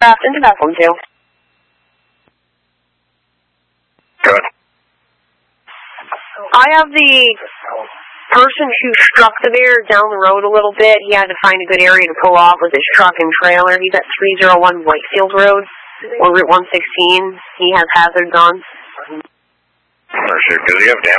into that one too. Good. I have the person who struck the bear down the road a little bit. He had to find a good area to pull off with his truck and trailer. He's at 301 Whitefield Road, or Route 116. He has hazards on. Does he have damage?